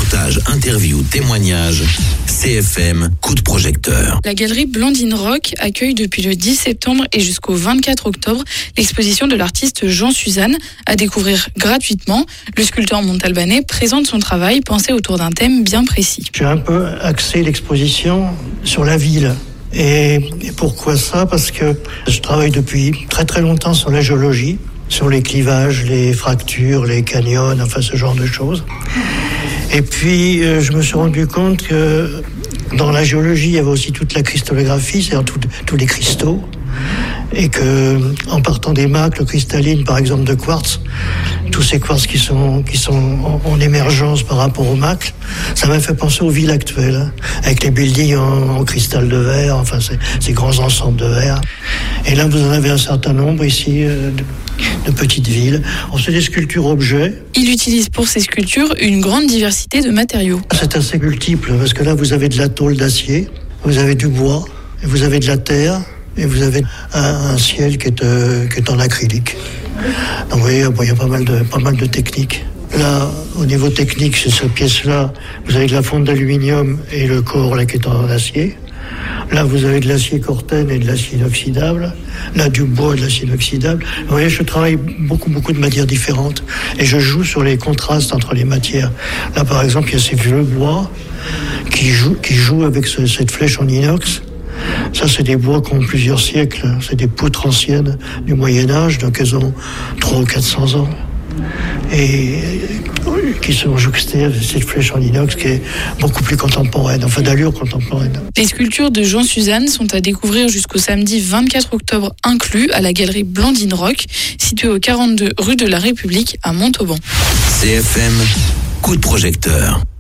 Reportages, interviews, témoignages. CFM, coup de projecteur. La galerie Blandine Rock accueille depuis le 10 septembre et jusqu'au 24 octobre l'exposition de l'artiste Jean Suzanne à découvrir gratuitement. Le sculpteur montalbanais présente son travail pensé autour d'un thème bien précis. J'ai un peu axé l'exposition sur la ville. Et pourquoi ça ? Parce que je travaille depuis très très longtemps sur la géologie, sur les clivages, les fractures, les canyons, enfin ce genre de choses. Et puis je me suis rendu compte que dans la géologie, il y avait aussi toute la cristallographie, c'est-à-dire tous les cristaux. Et que, en partant des macles cristallines, par exemple de quartz, tous ces quartz qui sont en émergence par rapport aux macles, ça m'a fait penser aux villes actuelles, avec les buildings en cristal de verre, enfin ces grands ensembles de verre. Et là, vous en avez un certain nombre ici de petites villes. C'est des sculptures-objets. Il utilise pour ses sculptures une grande diversité de matériaux. C'est assez multiple, parce que là, vous avez de la tôle d'acier, vous avez du bois, et vous avez de la terre, et vous avez un ciel qui est en acrylique. Donc vous voyez, il y a pas mal de techniques. Là, au niveau technique, c'est cette pièce-là, vous avez de la fonte d'aluminium et le corps là qui est en acier. Là, vous avez de l'acier cortène et de l'acier inoxydable. Là, du bois et de l'acier inoxydable. Vous voyez, je travaille beaucoup de matières différentes. Et je joue sur les contrastes entre les matières. Là, par exemple, il y a ces vieux bois qui jouent avec cette flèche en inox. Ça, c'est des bois qui ont plusieurs siècles. C'est des poutres anciennes du Moyen-Âge, donc elles ont 300 ou 400 ans. Et qui sont jouxtées avec cette flèche en inox qui est beaucoup plus contemporaine, enfin d'allure contemporaine. Les sculptures de Jean Suzanne sont à découvrir jusqu'au samedi 24 octobre inclus à la galerie Blandine Rock, située au 42 rue de la République à Montauban. CFM, coup de projecteur.